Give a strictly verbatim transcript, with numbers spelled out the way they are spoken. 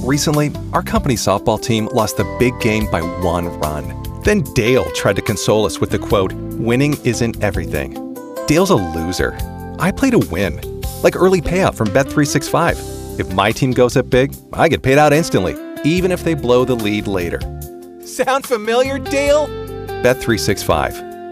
Recently, our company softball team lost the big game by one run. Then Dale tried to console us with the quote, "Winning isn't everything." Dale's a loser. I play to win. Like early payout from Bet three sixty-five. If my team goes up big, I get paid out instantly, even if they blow the lead later. Sound familiar, Dale? Bet three sixty-five.